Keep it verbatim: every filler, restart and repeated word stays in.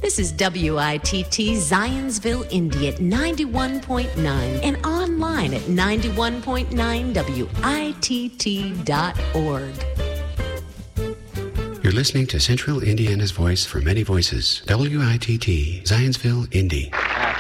This is W I T T Zionsville, Indy at ninety-one point nine and online at ninety-one point nine W I T T dot org. You're listening to Central Indiana's voice for many voices. W I T T, Zionsville, Indy. Uh,